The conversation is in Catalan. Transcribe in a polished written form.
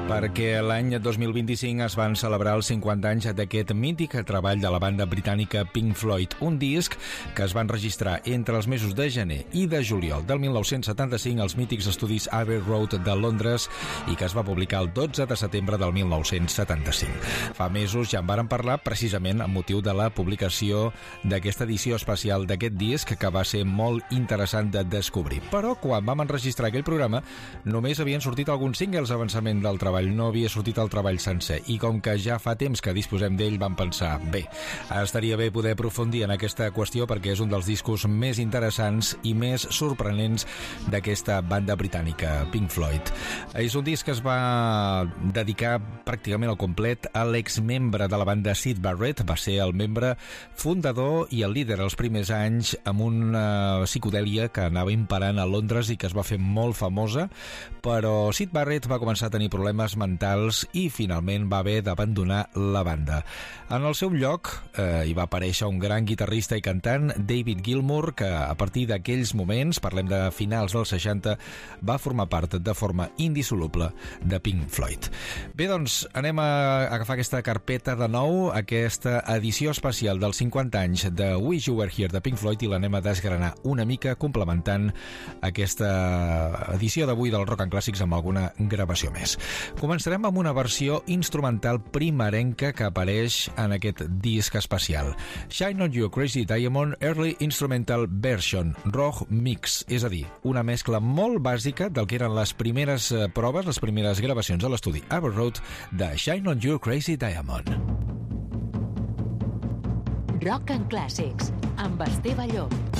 perquè l'any 2025 es van celebrar els 50 anys d'aquest mític treball de la banda britànica Pink Floyd, un disc que es van registrar entre els mesos de gener i de juliol del 1975 als mítics estudis Abbey Road de Londres i que es va publicar el 12 de setembre del 1975. Fa mesos ja en vàrem parlar precisament amb motiu de la publicació d'aquesta edició especial d'aquest disc que va ser molt interessant de descobrir. Però quan vam enregistrar aquell programa només havien sortit alguns singles d'avançament del treball, no havia sortit el treball sencer i com que ja fa temps que disposem d'ell vam pensar, bé, estaria bé poder aprofundir en aquesta qüestió perquè és un dels discos més interessants i més sorprenents d'aquesta banda britànica, Pink Floyd. És un disc que es va dedicar pràcticament al complet a l'exmembre de la banda Syd Barrett, va ser el membre fundador i el líder els primers anys amb una psicodèlia que anava imperant a Londres i que es va fer molt famosa, però Syd Barrett va començar a tenir problemes mentals i finalment va haver d'abandonar la banda. En el seu lloc hi va aparèixer un gran guitarrista i cantant, David Gilmour, que a partir d'aquells moments, parlem de finals dels 60, va formar part de forma indissoluble de Pink Floyd. Bé, doncs, anem a agafar aquesta carpeta de nou, aquesta edició especial dels 50 anys de Wish You Were Here de Pink Floyd i l'anem a desgranar una mica complementant aquesta edició d'avui del Rock and Clàssics amb alguna gravació més. Començarem amb una versió instrumental primerenca que apareix en aquest disc especial. Shine on You Crazy Diamond Early Instrumental Version, RAW Mix, és a dir, una mescla molt bàsica del que eren les primeres proves, les primeres gravacions a l'estudi Abbey Road de Shine on You Crazy Diamond. Rock and Clàssics, amb Esteve Llop.